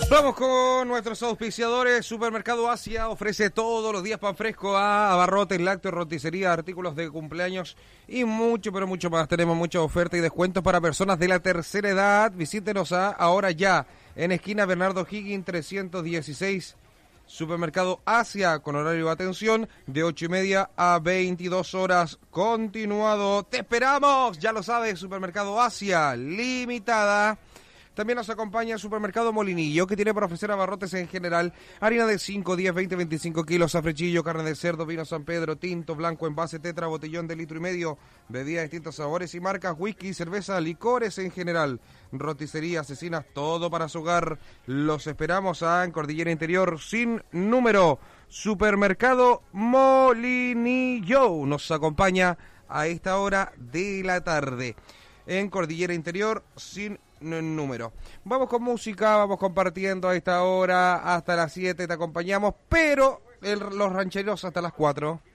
Vamos con nuestros auspiciadores. Supermercado Asia ofrece todos los días pan fresco a abarrotes, lácteos, roticería, artículos de cumpleaños y mucho, pero mucho más. Tenemos mucha oferta y descuentos para personas de la tercera edad. Visítenos ahora ya en esquina Bernardo Higgins 316. Supermercado Asia con horario de atención de 8:30 a 22 horas continuado. ¡Te esperamos! Ya lo sabes, Supermercado Asia Limitada. También nos acompaña el Supermercado Molinillo, que tiene para ofrecer abarrotes en general: harina de 5, 10, 20, 25 kilos, safrechillo, carne de cerdo, vino San Pedro, tinto, blanco, envase, tetra, botellón de 1,5 litros, bebidas de distintos sabores y marcas, whisky, cerveza, licores en general, roticería, asesinas, todo para su hogar. Los esperamos en Cordillera Interior sin número. Supermercado Molinillo nos acompaña a esta hora de la tarde en Cordillera Interior sin número. Vamos con música, vamos compartiendo a esta hora hasta las 7, te acompañamos, pero los rancheros hasta las 4.